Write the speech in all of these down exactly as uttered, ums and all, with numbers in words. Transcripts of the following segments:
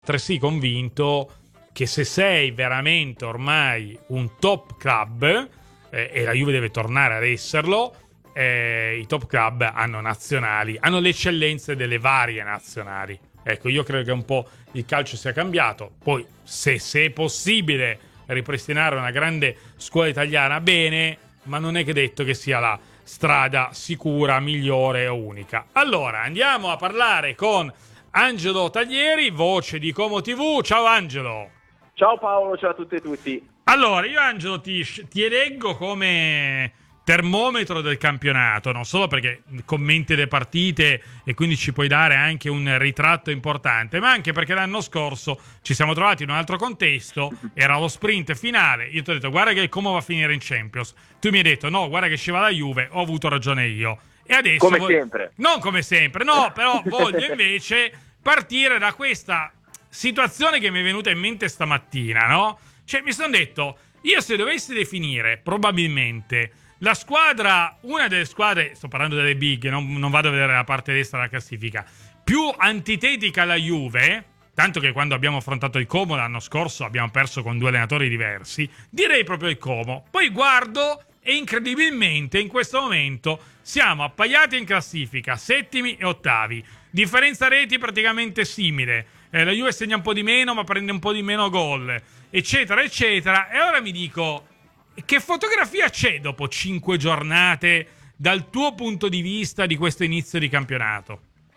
altresì convinto che se sei veramente ormai un top club, eh, e la Juve deve tornare ad esserlo, eh, i top club hanno nazionali, hanno le eccellenze delle varie nazionali. Ecco, io credo che un po' il calcio sia cambiato. Poi, se, se è possibile ripristinare una grande scuola italiana, bene, ma non è che detto che sia la strada sicura, migliore o unica. Allora, andiamo a parlare con Angelo Taglieri, voce di Como tivù. Ciao Angelo. Ciao Paolo, ciao a tutte e tutti. Allora, io Angelo ti, ti eleggo come termometro del campionato, non solo perché commenti le partite e quindi ci puoi dare anche un ritratto importante, ma anche perché l'anno scorso ci siamo trovati in un altro contesto, era lo sprint finale, io ti ho detto guarda che il Como va a finire in Champions, tu mi hai detto no, guarda che ci va la Juve, ho avuto ragione io. E adesso come voglio... sempre. Non come sempre, no, però voglio invece partire da questa situazione che mi è venuta in mente stamattina, no? Cioè mi sono detto, io se dovessi definire probabilmente la squadra, una delle squadre, sto parlando delle big, non, non vado a vedere la parte destra della classifica, più antitetica alla Juve, tanto che quando abbiamo affrontato il Como l'anno scorso abbiamo perso con due allenatori diversi, direi proprio il Como. Poi guardo e incredibilmente in questo momento siamo appaiati in classifica, settimi e ottavi, differenza reti praticamente simile, eh, la Juve segna un po' di meno ma prende un po' di meno gol, eccetera eccetera, e ora mi dico, che fotografia c'è dopo cinque giornate dal tuo punto di vista di questo inizio di campionato?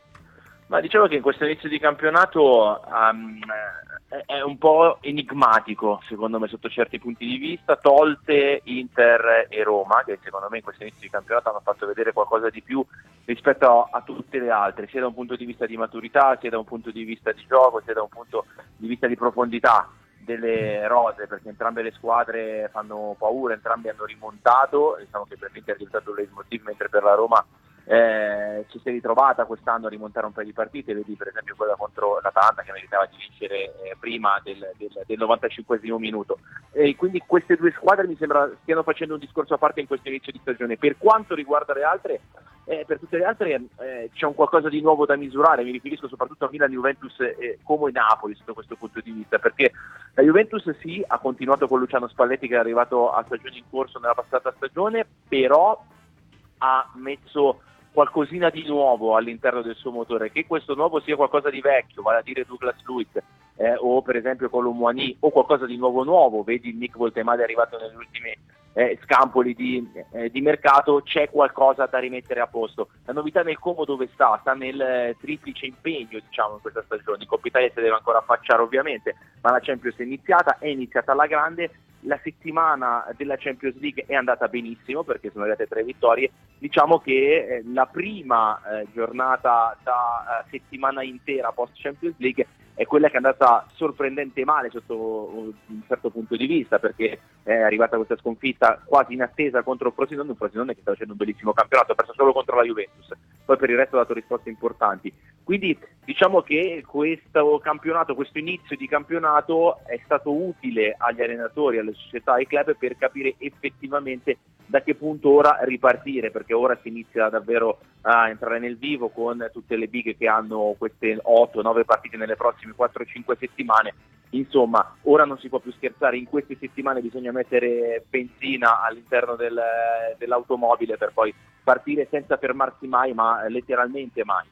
Ma diciamo che in questo inizio di campionato um, è un po' enigmatico secondo me sotto certi punti di vista, tolte Inter e Roma, che secondo me in questo inizio di campionato hanno fatto vedere qualcosa di più rispetto a, a tutte le altre, sia da un punto di vista di maturità, sia da un punto di vista di gioco, sia da un punto di vista di profondità delle rose, perché entrambe le squadre fanno paura, entrambi hanno rimontato, diciamo che per l'Inter è diventato un leitmotiv, mentre per la Roma eh, ci si è ritrovata quest'anno a rimontare un paio di partite, vedi per esempio quella contro l'Atalanta che meritava di vincere eh, prima del, del, del novantacinquesimo minuto, e quindi queste due squadre mi sembra stiano facendo un discorso a parte in questo inizio di stagione. Per quanto riguarda le altre, Eh, per tutte le altre eh, c'è un qualcosa di nuovo da misurare, mi riferisco soprattutto a Milan, Juventus eh, come Napoli sotto questo punto di vista, perché la Juventus sì, ha continuato con Luciano Spalletti che è arrivato a stagione in corso nella passata stagione, però ha messo qualcosina di nuovo all'interno del suo motore, che questo nuovo sia qualcosa di vecchio, vale a dire Douglas Luiz eh, o per esempio Colomboigny, o qualcosa di nuovo nuovo, vedi il Nick Voltemade è arrivato negli ultimi Eh, scampoli di, eh, di mercato, c'è qualcosa da rimettere a posto. La novità nel Como dove sta? Sta nel eh, triplice impegno, diciamo, in questa stagione. In Coppa Italia si deve ancora affacciare ovviamente, ma la Champions è iniziata, è iniziata alla grande. La settimana della Champions League è andata benissimo perché sono arrivate tre vittorie. Diciamo che eh, la prima eh, giornata da eh, settimana intera post Champions League è quella che è andata sorprendente male sotto un certo punto di vista, perché è arrivata questa sconfitta quasi inattesa contro il Frosinone, un Frosinone che sta facendo un bellissimo campionato, ha perso solo contro la Juventus, poi per il resto ha dato risposte importanti. Quindi diciamo che questo campionato, questo inizio di campionato è stato utile agli allenatori, alle società, ai club per capire effettivamente da che punto ora ripartire, perché ora si inizia davvero a entrare nel vivo con tutte le big che hanno queste otto nove partite nelle prossime quattro cinque settimane. Insomma, ora non si può più scherzare, in queste settimane bisogna mettere benzina all'interno del, dell'automobile per poi partire senza fermarsi mai, ma letteralmente mai.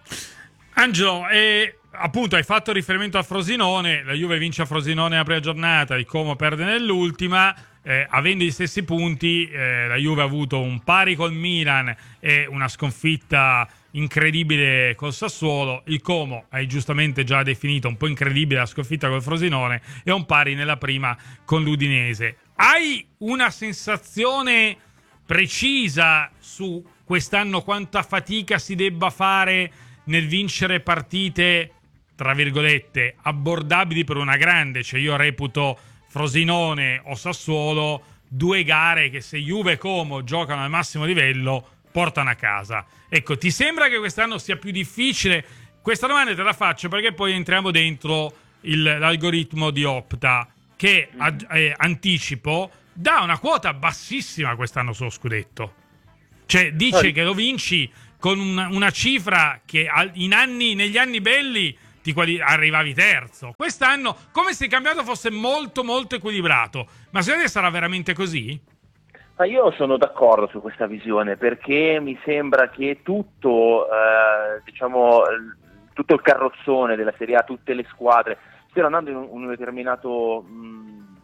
Angelo, eh, appunto hai fatto riferimento a Frosinone, la Juve vince a Frosinone la prima giornata, il Como perde nell'ultima, eh, avendo gli stessi punti, eh, la Juve ha avuto un pari col Milan e una sconfitta incredibile col Sassuolo, il Como hai giustamente già definito un po' incredibile la sconfitta col Frosinone e un pari nella prima con l'Udinese. Hai una sensazione precisa su quest'anno quanta fatica si debba fare nel vincere partite, tra virgolette, abbordabili per una grande? Cioè io reputo Frosinone o Sassuolo due gare che se Juve e Como giocano al massimo livello portano a casa. Ecco, ti sembra che quest'anno sia più difficile? Questa domanda te la faccio perché poi entriamo dentro il, l'algoritmo di Opta che, eh, anticipo, dà una quota bassissima quest'anno sullo scudetto. Cioè dice che lo vinci con una, una cifra che in anni, negli anni belli ti quali- arrivavi terzo. Quest'anno, come se il campionato fosse molto molto equilibrato. Ma secondo te sarà veramente così? Ma io sono d'accordo su questa visione, perché mi sembra che tutto, eh, diciamo, tutto il carrozzone della Serie A, tutte le squadre stiano andando in un, un determinato, mh,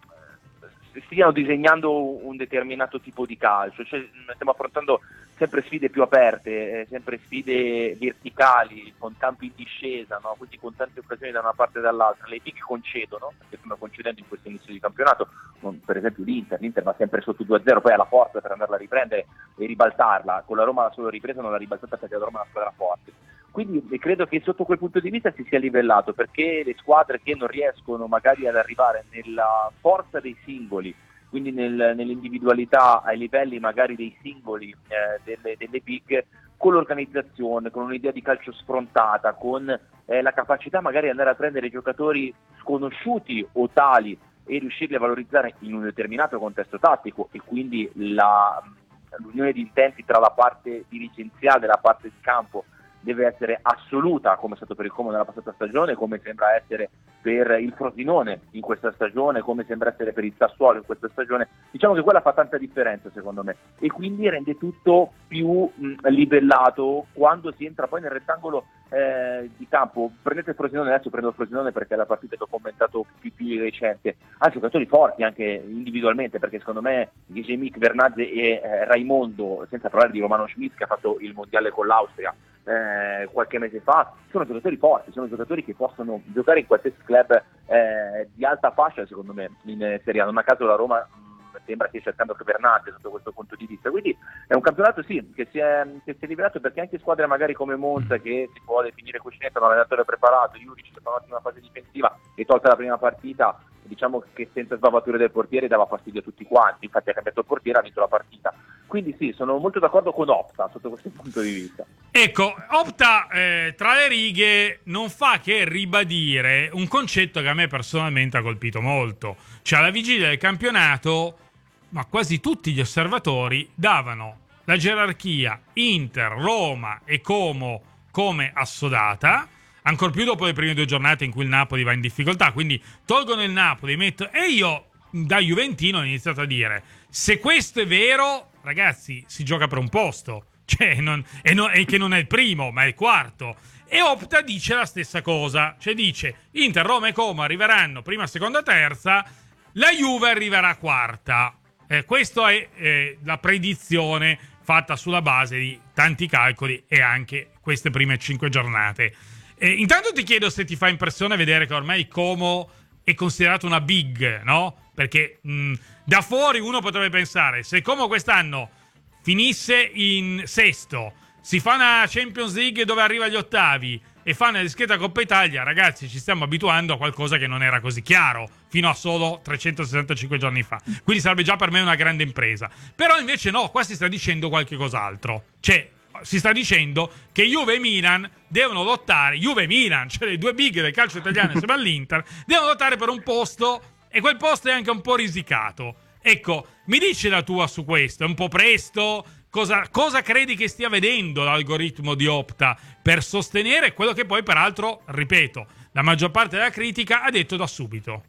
stiano disegnando un determinato tipo di calcio, cioè stiamo affrontando sempre sfide più aperte, eh, sempre sfide verticali, con campi in discesa, no? Quindi con tante occasioni da una parte e dall'altra. Le big concedono, perché stanno concedendo in questo inizio di campionato, per esempio l'Inter, l'Inter va sempre sotto due a zero, poi ha la forza per andarla a riprendere e ribaltarla. Con la Roma la solo ripresa, non l'ha ribaltata perché la Roma è una squadra forte. Quindi credo che sotto quel punto di vista si sia livellato, perché le squadre che non riescono magari ad arrivare nella forza dei singoli, quindi nel, nell'individualità ai livelli magari dei singoli eh, delle, delle big, con l'organizzazione, con un'idea di calcio sfrontata, con eh, la capacità magari di andare a prendere giocatori sconosciuti o tali e riuscirli a valorizzare in un determinato contesto tattico, e quindi la, l'unione di intenti tra la parte dirigenziale e la parte di campo deve essere assoluta, come è stato per il Como nella passata stagione, come sembra essere per il Frosinone in questa stagione, come sembra essere per il Sassuolo in questa stagione. Diciamo che quella fa tanta differenza secondo me, e quindi rende tutto più mh, livellato quando si entra poi nel rettangolo eh, di campo. Prendete il Frosinone, adesso prendo il Frosinone perché è la partita che ho commentato più, più recente, ha giocatori forti anche individualmente, perché secondo me Ghesemic, Vernazze e eh, Raimondo, senza parlare di Romano Schmitz che ha fatto il mondiale con l'Austria Eh, qualche mese fa, sono giocatori forti, sono giocatori che possono giocare in qualsiasi club eh, di alta fascia, secondo me, in Serie A. Non a caso la Roma mh, sembra che stia cercando Bernat sotto questo punto di vista, quindi è un campionato sì che si è, che si è liberato, perché anche squadre magari come Monza, che si può definire cuscinetto, un allenatore preparato, Juric che fa un'ottima fase difensiva e tolta la prima partita, diciamo che senza sbavature del portiere dava fastidio a tutti quanti, infatti ha cambiato il portiere, ha vinto la partita. Quindi sì, sono molto d'accordo con Opta sotto questo punto di vista. Ecco, Opta eh, tra le righe non fa che ribadire un concetto che a me personalmente ha colpito molto. Cioè, alla vigilia del campionato, ma quasi tutti gli osservatori davano la gerarchia Inter, Roma e Como come assodata, ancor più dopo le prime due giornate in cui il Napoli va in difficoltà. Quindi tolgono il Napoli, metto... e io da Juventino ho iniziato a dire: se questo è vero, ragazzi, si gioca per un posto, cioè non, e, no, e che non è il primo, ma è il quarto. E Opta dice la stessa cosa, cioè dice: Inter, Roma e Como arriveranno prima, seconda, terza, la Juve arriverà quarta. Eh, questa è eh, la predizione fatta sulla base di tanti calcoli e anche queste prime cinque giornate. Eh, intanto ti chiedo se ti fa impressione vedere che ormai Como è considerato una big, no? Perché mh, da fuori uno potrebbe pensare, se Como quest'anno finisse in sesto, si fa una Champions League dove arriva agli ottavi e fa una discreta Coppa Italia, ragazzi, ci stiamo abituando a qualcosa che non era così chiaro fino a solo trecentosessantacinque giorni fa. Quindi sarebbe già per me una grande impresa. Però invece no, qua si sta dicendo qualche cos'altro. Cioè, si sta dicendo che Juve e Milan devono lottare, Juve e Milan, cioè le due big del calcio italiano insieme all'Inter, devono lottare per un posto, e quel posto è anche un po' risicato. Ecco, mi dici la tua su questo? È un po' presto? Cosa, cosa credi che stia vedendo l'algoritmo di Opta per sostenere quello che poi, peraltro, ripeto, la maggior parte della critica ha detto da subito?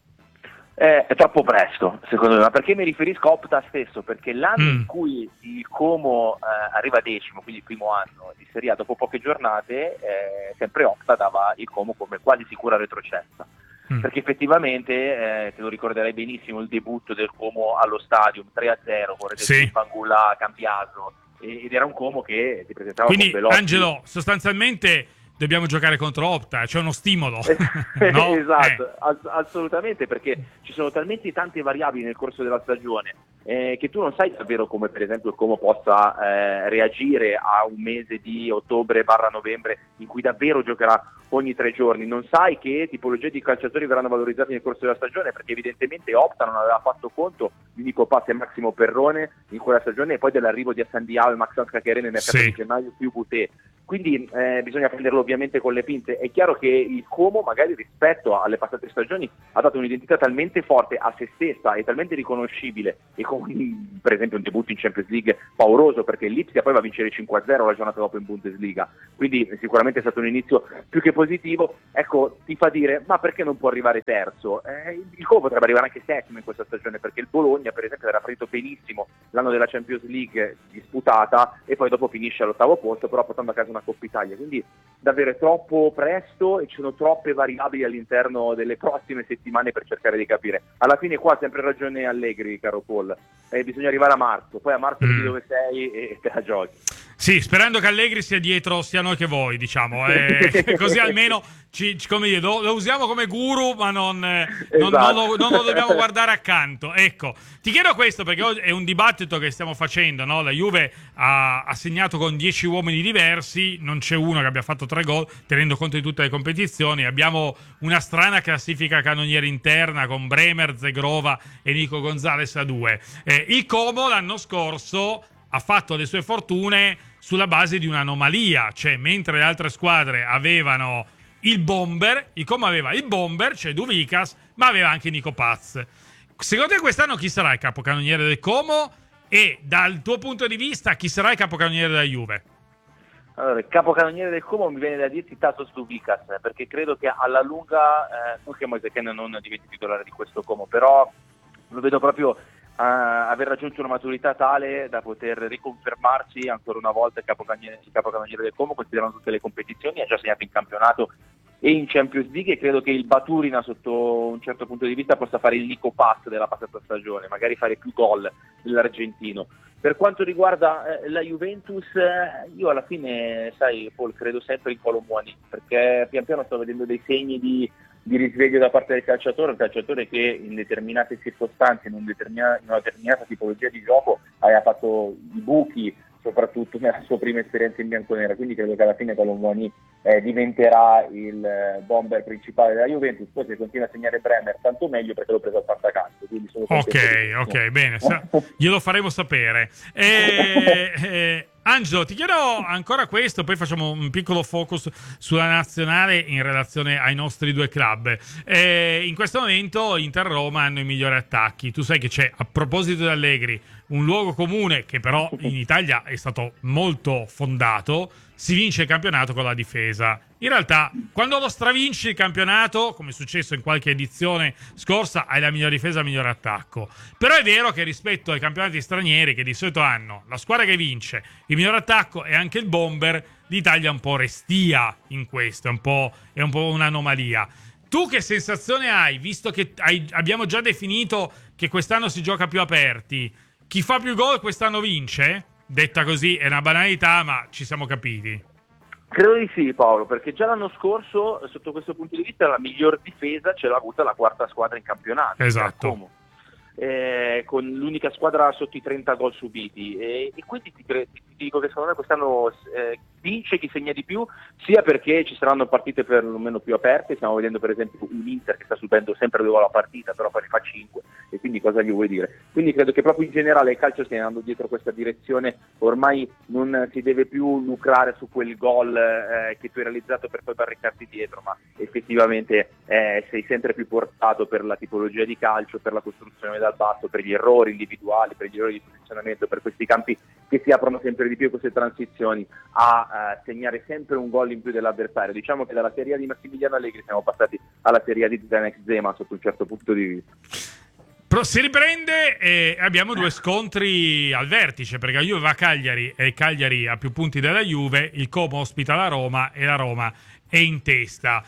Eh, è troppo presto, secondo me. Ma perché mi riferisco a Opta stesso? Perché l'anno Mm. in cui il Como eh, arriva decimo, quindi il primo anno di Serie A, dopo poche giornate, eh, sempre Opta dava il Como come quasi sicura retrocessa. Mm. Perché effettivamente, eh, te lo ricorderai benissimo, il debutto del Como allo Stadium tre a zero, con Sì. Pangula, Cambiaso, ed era un Como che si presentava Quindi, con Veloci. Angelo, sostanzialmente dobbiamo giocare contro Opta, c'è uno stimolo. No? Esatto, eh. ass- assolutamente, perché ci sono talmente tante variabili nel corso della stagione eh, che tu non sai davvero come, per esempio, il Como possa eh, reagire a un mese di ottobre barra novembre in cui davvero giocherà ogni tre giorni. Non sai che tipologie di calciatori verranno valorizzati nel corso della stagione, perché evidentemente Opta non aveva fatto conto di Nico Pazzi e Massimo Perrone in quella stagione, e poi dell'arrivo di Hassan Diao e Max Anskakere nel mercato Sì. di gennaio più Boutet. quindi eh, bisogna prenderlo ovviamente con le pinze. È chiaro che il Como magari rispetto alle passate stagioni ha dato un'identità talmente forte a se stessa e talmente riconoscibile, e con per esempio un debutto in Champions League pauroso, perché l'Ipsia poi va a vincere cinque a zero la giornata dopo in Bundesliga, quindi sicuramente è stato un inizio più che positivo. Ecco, ti fa dire, ma perché non può arrivare terzo? Eh, il Como potrebbe arrivare anche settimo in questa stagione, perché il Bologna per esempio era partito benissimo l'anno della Champions League disputata e poi dopo finisce all'ottavo posto, però portando a casa una Coppa Italia, quindi davvero è troppo presto e ci sono troppe variabili all'interno delle prossime settimane per cercare di capire. Alla fine qua ha sempre ragione Allegri, caro Paul, eh, bisogna arrivare a marzo, poi a marzo vedi mm. dove sei e te la giochi. Sì, sperando che Allegri sia dietro sia noi che voi, diciamo, eh, così almeno ci, ci, come dire, lo, lo usiamo come guru, ma non, eh, non, Esatto. non, lo, non lo dobbiamo guardare accanto. Ecco, ti chiedo questo perché oggi è un dibattito che stiamo facendo, no? La Juve ha, ha segnato con dieci uomini diversi, non c'è uno che abbia fatto tre gol, tenendo conto di tutte le competizioni. Abbiamo una strana classifica cannoniere interna con Bremer, Zegrova e Nico Gonzalez a due. Eh, il Como l'anno scorso ha fatto le sue fortune sulla base di un'anomalia, cioè mentre le altre squadre avevano il bomber, il Como aveva il bomber, cioè Duvicas, ma aveva anche Nico Paz. Secondo te quest'anno chi sarà il capocannoniere del Como e dal tuo punto di vista chi sarà il capocannoniere della Juve? Allora, il capocannoniere del Como mi viene da dirti Tasos Duvicas, perché credo che alla lunga, eh, non che Moise Kean non diventi titolare di questo Como, però lo vedo proprio Uh, aver raggiunto una maturità tale da poter riconfermarsi ancora una volta il capocannoniere, il capocannoniere del Como, considerando tutte le competizioni. Ha già segnato in campionato e in Champions League, e credo che il Baturina sotto un certo punto di vista possa fare il Nico Paz della passata stagione, magari fare più gol dell'argentino. Per quanto riguarda eh, la Juventus, eh, io alla fine, sai Paul, credo sempre in Colomboani, perché pian piano sto vedendo dei segni di di risveglio da parte del calciatore, un calciatore che in determinate circostanze, in, un determina, in una determinata tipologia di gioco aveva fatto i buchi, soprattutto nella sua prima esperienza in bianconera, quindi credo che alla fine Colomboani eh, diventerà il eh, bomber principale della Juventus. Poi se continua a segnare Bremer tanto meglio, perché l'ho preso al fantacalcio. Ok, ok, bene, sa- glielo faremo sapere. E, eh, Angelo, ti chiedo ancora questo, poi facciamo un piccolo focus sulla nazionale in relazione ai nostri due club. Eh, in questo momento Inter e Roma hanno i migliori attacchi. Tu sai che c'è, a proposito di Allegri, un luogo comune che però in Italia è stato molto fondato: si vince il campionato con la difesa. In realtà, quando lo stravinci il campionato, come è successo in qualche edizione scorsa, hai la migliore difesa e il migliore attacco. Però è vero che rispetto ai campionati stranieri, che di solito hanno la squadra che vince, il miglior attacco e anche il bomber, l'Italia è un po' restia in questo, è un po', è un po' un'anomalia. Tu che sensazione hai, visto che hai, abbiamo già definito che quest'anno si gioca più aperti? Chi fa più gol quest'anno vince? Detta così è una banalità, ma ci siamo capiti. Credo di sì, Paolo, perché già l'anno scorso, sotto questo punto di vista, la miglior difesa ce l'ha avuta la quarta squadra in campionato. Esatto. Eh, con l'unica squadra sotto i trenta gol subiti, e, e quindi ti, ti, ti dico che secondo me quest'anno eh, vince chi segna di più, sia perché ci saranno partite perlomeno più aperte. Stiamo vedendo per esempio un Inter che sta subendo sempre due gol a partita, però poi ne fa cinque, e quindi cosa gli vuoi dire? Quindi credo che proprio in generale il calcio stia andando dietro questa direzione. Ormai non si deve più lucrare su quel gol eh, che tu hai realizzato per poi barricarti dietro, ma effettivamente eh, sei sempre più portato, per la tipologia di calcio, per la costruzione dal basso, per gli errori individuali, per gli errori di posizionamento, per questi campi che si aprono sempre di più, queste transizioni, a uh, segnare sempre un gol in più dell'avversario. Diciamo che dalla Serie A di Massimiliano Allegri siamo passati alla Serie A di Zdenek Zeman sotto un certo punto di vista. Però si riprende e abbiamo due scontri al vertice, perché la Juve va a Cagliari e il Cagliari ha più punti della Juve, il Como ospita la Roma e la Roma è in testa.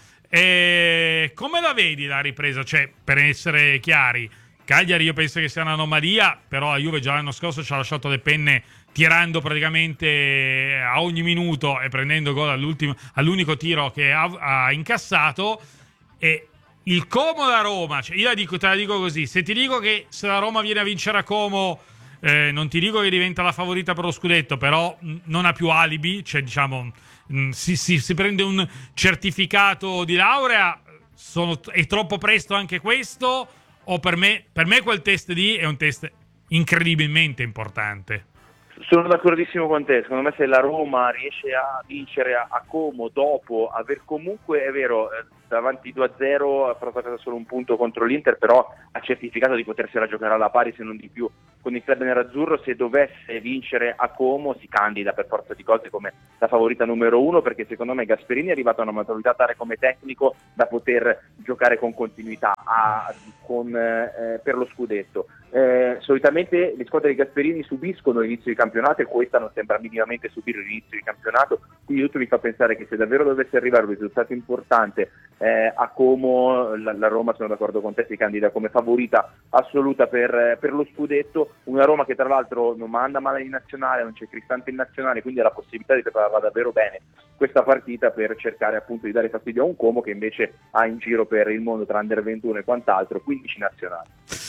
E come la vedi la ripresa? Cioè, per essere chiari, Cagliari io penso che sia un'anomalia, però la Juve già l'anno scorso ci ha lasciato le penne tirando praticamente a ogni minuto e prendendo gol all'ultimo, all'unico tiro che ha, ha incassato. E il Como da Roma, cioè io la dico, te la dico così: se ti dico che se la Roma viene a vincere a Como, eh, non ti dico che diventa la favorita per lo scudetto, però mh, non ha più alibi, cioè diciamo mh, si, si, si prende un certificato di laurea. Sono, è troppo presto anche questo? O per me, per me quel test lì è un test incredibilmente importante? Sono d'accordissimo con te, secondo me se la Roma riesce a vincere a, a Como dopo aver comunque, è vero, eh, davanti due a zero ha portato solo un punto contro l'Inter, però ha certificato di potersela giocare alla pari se non di più con il club nerazzurro. Se dovesse vincere a Como si candida per forza di cose come la favorita numero uno, perché secondo me Gasperini è arrivato a una maturità tale come tecnico da poter giocare con continuità a, con, eh, per lo scudetto. Eh, solitamente le squadre di Gasperini subiscono l'inizio di campionato e questa non sembra minimamente subire l'inizio di campionato, quindi tutto mi fa pensare che se davvero dovesse arrivare un risultato importante eh, a Como, la, la Roma, sono d'accordo con te, si candida come favorita assoluta per, per lo scudetto. Una Roma che tra l'altro non manda male in nazionale, non c'è Cristante in nazionale, quindi ha la possibilità di prepararla davvero bene questa partita per cercare appunto di dare fastidio a un Como che invece ha in giro per il mondo tra under ventuno e quant'altro quindici nazionali.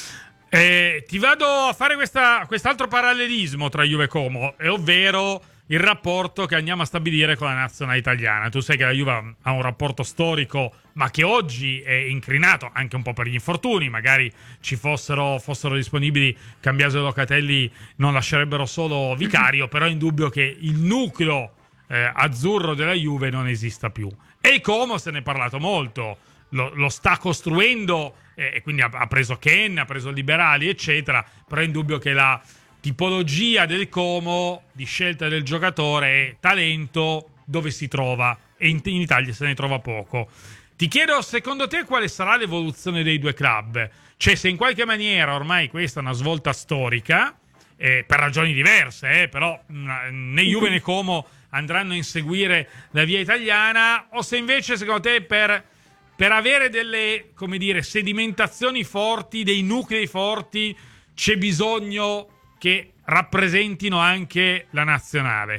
Eh, ti vado a fare questa, quest'altro parallelismo tra Juve e Como, e ovvero il rapporto che andiamo a stabilire con la nazionale italiana. Tu sai che la Juve ha un rapporto storico, ma che oggi è incrinato anche un po' per gli infortuni. Magari ci fossero, fossero disponibili Cambiaso e Locatelli, non lascerebbero solo Vicario, però è indubbio che il nucleo eh, azzurro della Juve non esista più. E il Como se ne è parlato molto, lo, lo sta costruendo, eh, e quindi ha, ha preso Ken, ha preso Liberali, eccetera, però è indubbio che la tipologia del Como di scelta del giocatore è talento dove si trova, e in, in Italia se ne trova poco. Ti chiedo, secondo te, quale sarà l'evoluzione dei due club? Cioè, se in qualche maniera ormai questa è una svolta storica, eh, per ragioni diverse, eh, però mh, né Juve né Como andranno a inseguire la via italiana, o se invece, secondo te, per, per avere delle, come dire, sedimentazioni forti, dei nuclei forti, c'è bisogno che rappresentino anche la nazionale?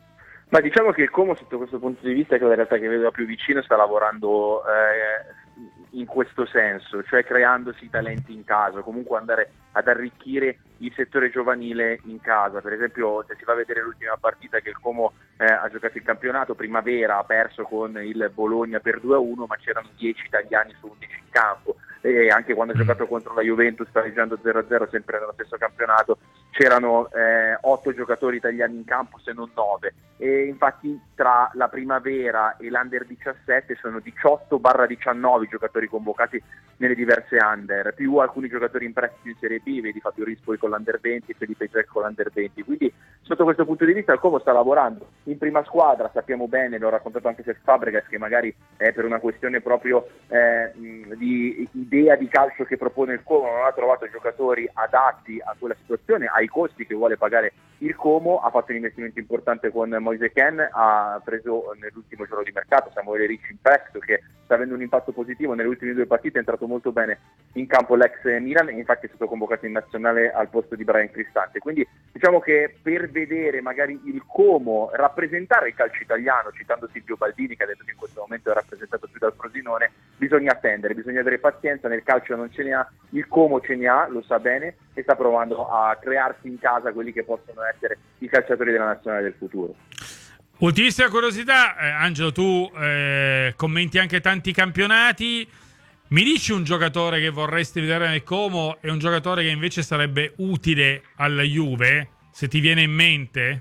Ma diciamo che il Como, sotto questo punto di vista, che è la realtà che vedo da più vicino, sta lavorando eh, in questo senso, cioè creandosi talenti in casa, comunque andare ad arricchire il settore giovanile in casa. Per esempio, se si va a vedere l'ultima partita che il Como eh, ha giocato il campionato, Primavera ha perso con il Bologna per due a uno, ma c'erano dieci italiani su undici in campo, e anche quando ha giocato contro la Juventus, pareggiando zero a zero sempre nello stesso campionato, c'erano eh, otto giocatori italiani in campo, se non nove, e infatti tra la Primavera e l'Under diciassette sono diciotto diciannove i giocatori convocati nelle diverse Under, più alcuni giocatori in prestito in Serie B, vedi Fabio Rispoli con l'Under venti e Felipe Jack con l'Under venti, quindi sotto questo punto di vista il Como sta lavorando in prima squadra. Sappiamo bene, l'ho raccontato anche Cesc Fabregas, che magari è per una questione proprio eh, di idea di calcio che propone il Como, non ha trovato giocatori adatti a quella situazione, ai costi che vuole pagare il Como. Ha fatto un investimento importante con Moise Kean, ha preso nell'ultimo giorno di mercato Samuele Ricci in prestito, che sta avendo un impatto positivo nelle ultime due partite, è entrato molto bene in campo l'ex Milan, e infatti è stato convocato in nazionale al posto di Brian Cristante. Quindi diciamo che per vedere magari il Como rappresentare il calcio italiano, citando Silvio Baldini che ha detto che in questo momento è rappresentato più dal Frosinone, bisogna attendere, bisogna avere pazienza. Nel calcio non ce ne ha, il Como ce ne ha, lo sa bene, e sta provando a crearsi in casa quelli che possono essere i calciatori della nazionale del futuro. Ultimissima curiosità, eh, Angelo, tu eh, commenti anche tanti campionati. Mi dici un giocatore che vorresti vedere nel Como e un giocatore che invece sarebbe utile alla Juve, se ti viene in mente?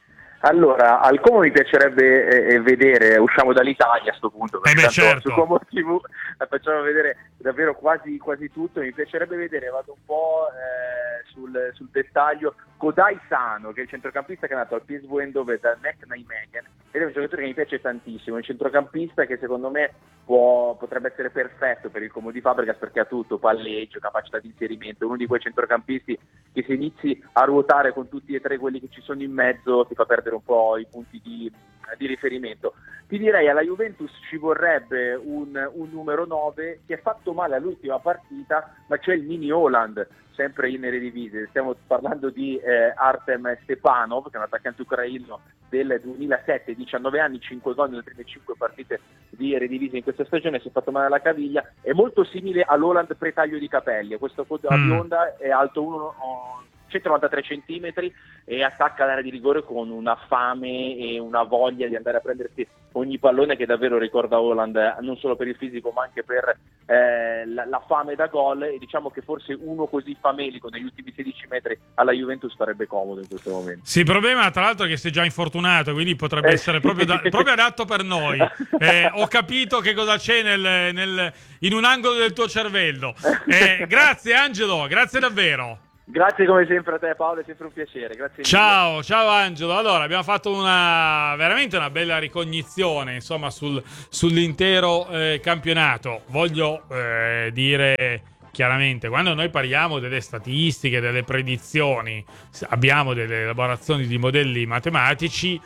Allora, al Como mi piacerebbe eh, vedere, usciamo dall'Italia a sto punto, perché eh beh, tanto certo. su Como tivù la facciamo vedere davvero quasi, quasi tutto. Mi piacerebbe vedere, vado un po' eh, sul, sul dettaglio, Kodai Sano, che è il centrocampista che è nato al P S V Eindhoven da Nek Nijmegen, ed è un giocatore che mi piace tantissimo, un centrocampista che secondo me può, potrebbe essere perfetto per il Como di Fabregas, perché ha tutto, palleggio, capacità di inserimento, uno di quei centrocampisti che se inizi a ruotare con tutti e tre quelli che ci sono in mezzo ti fa perdere un po' i punti di, di riferimento. Ti direi, alla Juventus ci vorrebbe un, un numero nove che ha fatto male all'ultima partita, ma c'è il mini Haaland, sempre in Eredivisie. Stiamo parlando di eh, Artem Stepanov, che è un attaccante ucraino del duemilasette, diciannove anni, cinque gol nelle prime cinque partite di Eredivisie in questa stagione, si è fatto male alla caviglia, è molto simile all'Haaland pre-taglio di capelli, questo coda mm. bionda, è alto uno centonovantatré centimetri e attacca l'area di rigore con una fame e una voglia di andare a prendersi ogni pallone che davvero ricorda Haaland, non solo per il fisico ma anche per eh, la, la fame da gol, e diciamo che forse uno così famelico negli ultimi sedici metri alla Juventus farebbe comodo in questo momento. Sì, il problema tra l'altro è che sei già infortunato, quindi potrebbe Eh, essere proprio, da, proprio adatto per noi. Eh, ho capito che cosa c'è nel, nel, in un angolo del tuo cervello. Eh, grazie Angelo, grazie davvero. Grazie come sempre a te Paolo, è sempre un piacere. Grazie ciao, ciao Angelo. Allora, abbiamo fatto una veramente una bella ricognizione, insomma, sul, sull'intero eh, campionato. Voglio eh, dire chiaramente, quando noi parliamo delle statistiche, delle predizioni, abbiamo delle elaborazioni di modelli matematici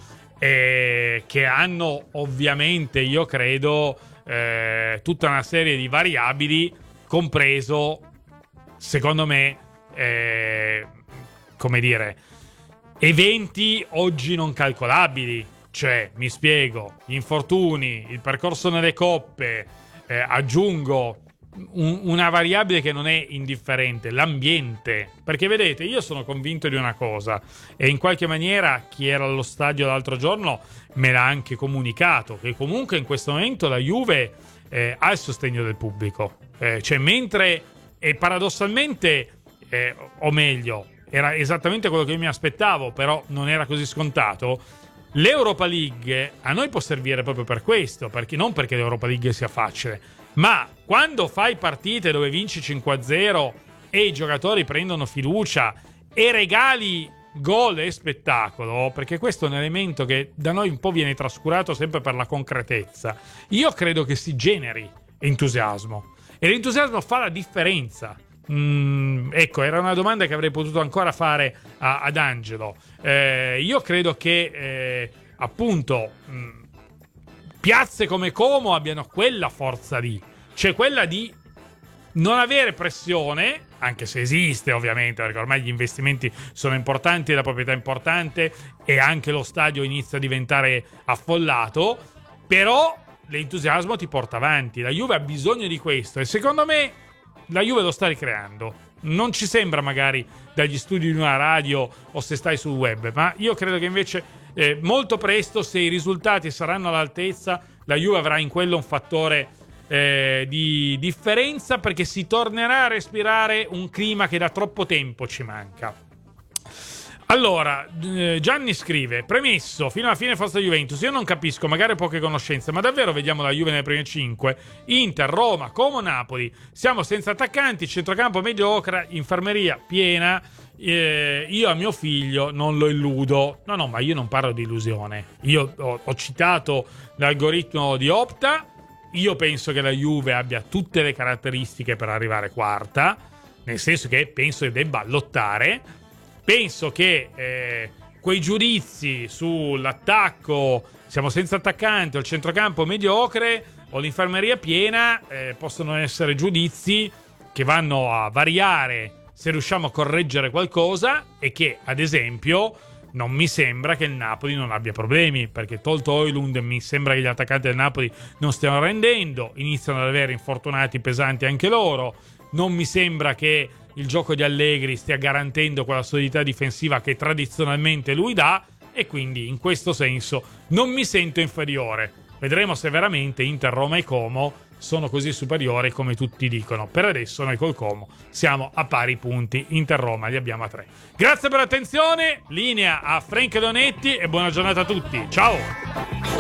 eh, che hanno ovviamente, io credo, eh, tutta una serie di variabili, compreso, secondo me, Eh, come dire, eventi oggi non calcolabili. Cioè, mi spiego, gli infortuni, il percorso nelle coppe, eh, aggiungo un, una variabile che non è indifferente, l'ambiente. Perché vedete, io sono convinto di una cosa, e in qualche maniera chi era allo stadio l'altro giorno me l'ha anche comunicato, che comunque in questo momento la Juve eh, ha il sostegno del pubblico. Eh, cioè, mentre, e paradossalmente, Eh, o meglio, era esattamente quello che io mi aspettavo, però non era così scontato. L'Europa League a noi può servire proprio per questo, perché non perché l'Europa League sia facile, ma quando fai partite dove vinci cinque a zero e i giocatori prendono fiducia e regali gol e spettacolo, perché questo è un elemento che da noi un po' viene trascurato sempre per la concretezza, io credo che si generi entusiasmo, e l'entusiasmo fa la differenza. Mm, ecco, era una domanda che avrei potuto ancora fare a, ad Angelo. Eh, io credo che eh, appunto mh, piazze come Como abbiano quella forza lì, cioè quella di non avere pressione, anche se esiste ovviamente, perché ormai gli investimenti sono importanti, la proprietà è importante e anche lo stadio inizia a diventare affollato, però l'entusiasmo ti porta avanti. La Juve ha bisogno di questo e secondo me la Juve lo sta ricreando. Non ci sembra magari dagli studi di una radio o se stai sul web, ma io credo che invece eh, molto presto, se i risultati saranno all'altezza, la Juve avrà in quello un fattore eh, di differenza, perché si tornerà a respirare un clima che da troppo tempo ci manca. Allora, eh, Gianni scrive: premesso, fino alla fine forza Juventus, io non capisco, magari poche conoscenze, ma davvero vediamo la Juve nelle prime cinque? Inter, Roma, Como, Napoli, siamo senza attaccanti, centrocampo mediocre, infermeria piena, eh, io a mio figlio non lo illudo. No, no, ma io non parlo di illusione, io ho, ho citato l'algoritmo di Opta, io penso che la Juve abbia tutte le caratteristiche per arrivare quarta, nel senso che penso che debba lottare. Penso che eh, quei giudizi sull'attacco, siamo senza attaccante, o il centrocampo mediocre, o l'infermeria piena, eh, possono essere giudizi che vanno a variare se riusciamo a correggere qualcosa, e che, ad esempio, non mi sembra che il Napoli non abbia problemi, perché tolto Højlund mi sembra che gli attaccanti del Napoli non stiano rendendo, iniziano ad avere infortunati pesanti anche loro, non mi sembra che il gioco di Allegri stia garantendo quella solidità difensiva che tradizionalmente lui dà, e quindi in questo senso non mi sento inferiore. Vedremo se veramente Inter, Roma e Como sono così superiori come tutti dicono. Per adesso noi col Como siamo a pari punti, Inter, Roma li abbiamo a tre. Grazie per l'attenzione, linea a Frank Donetti e buona giornata a tutti, ciao!